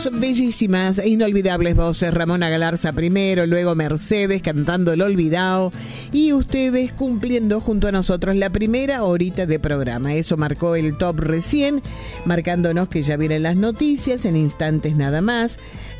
Dos bellísimas e inolvidables voces, Ramona Galarza primero, luego Mercedes cantando El Olvidao y ustedes cumpliendo junto a nosotros la primera horita de programa. Eso marcó el top recién, marcándonos que ya vienen las noticias en instantes nada más.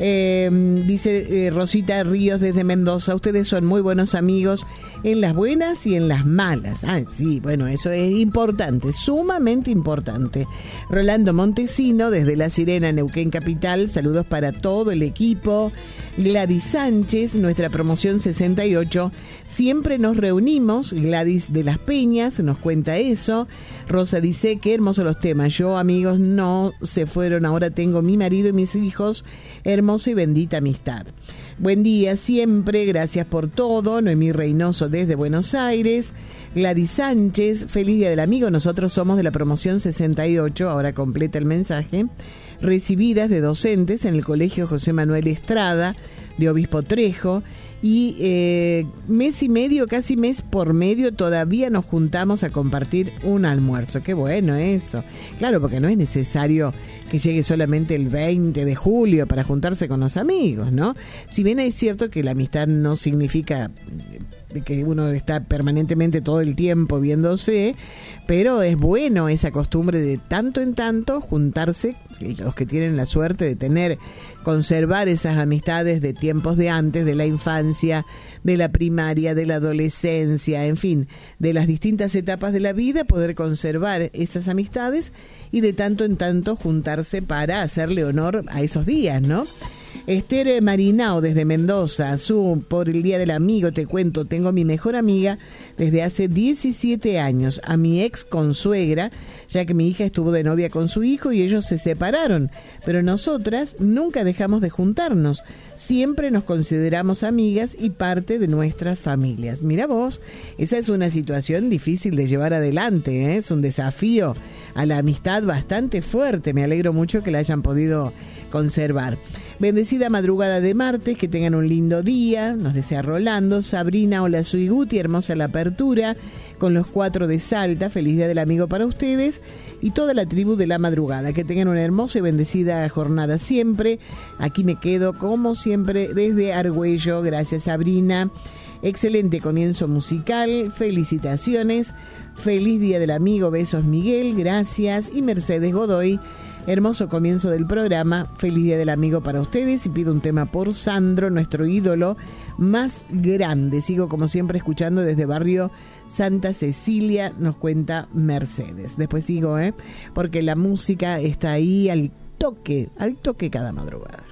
Dice Rosita Ríos desde Mendoza, ustedes son muy buenos amigos en las buenas y en las malas. Ah, sí, bueno, eso es importante, sumamente importante. Rolando Montesino desde La Sirena, Neuquén Capital, saludos para todo el equipo. Gladys Sánchez, nuestra promoción 68, siempre nos reunimos. Gladys de las Peñas nos cuenta eso. Rosa dice, qué hermosos los temas, yo amigos no se fueron, ahora tengo mi marido y mis hijos, hermosa y bendita amistad. Buen día siempre, gracias por todo. Noemí Reynoso desde Buenos Aires. Gladys Sánchez, feliz día del amigo, nosotros somos de la promoción 68, ahora completa el mensaje. Recibidas de docentes en el Colegio José Manuel Estrada de Obispo Trejo y mes y medio, casi mes por medio, todavía nos juntamos a compartir un almuerzo. Qué bueno eso. Claro, porque no es necesario que llegue solamente el 20 de julio para juntarse con los amigos, ¿no? Si bien es cierto que la amistad no significa que uno está permanentemente todo el tiempo viéndose, pero es bueno esa costumbre de tanto en tanto juntarse, los que tienen la suerte de conservar esas amistades de tiempos de antes, de la infancia, de la primaria, de la adolescencia, en fin, de las distintas etapas de la vida, poder conservar esas amistades y de tanto en tanto juntarse para hacerle honor a esos días, ¿no? Esther Marinao desde Mendoza, por el Día del Amigo te cuento, tengo a mi mejor amiga desde hace 17 años, a mi ex consuegra, ya que mi hija estuvo de novia con su hijo y ellos se separaron, pero nosotras nunca dejamos de juntarnos, siempre nos consideramos amigas y parte de nuestras familias. Mira vos, esa es una situación difícil de llevar adelante, ¿eh? Es un desafío a la amistad bastante fuerte, me alegro mucho que la hayan podido conservar. Bendecida madrugada de martes, que tengan un lindo día, nos desea Rolando. Sabrina, hola, soy Guti, hermosa la apertura, con los 4 de Salta, feliz día del amigo para ustedes y toda la tribu de la madrugada, que tengan una hermosa y bendecida jornada siempre. Aquí me quedo como siempre desde Argüello, gracias Sabrina. Excelente comienzo musical, felicitaciones, feliz día del amigo, besos Miguel, gracias. Y Mercedes Godoy, hermoso comienzo del programa, feliz día del amigo para ustedes y pido un tema por Sandro, nuestro ídolo más grande. Sigo como siempre escuchando desde barrio Santa Cecilia, nos cuenta Mercedes. Después sigo, porque la música está ahí al toque cada madrugada.